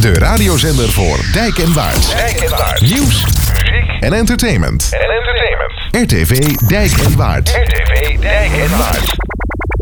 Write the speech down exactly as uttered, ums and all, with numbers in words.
De radiozender voor Dijk en Waard. Dijk en Waard. Nieuws, Muziek en entertainment. en entertainment. R T V Dijk en Waard. R T V Dijk en Waard.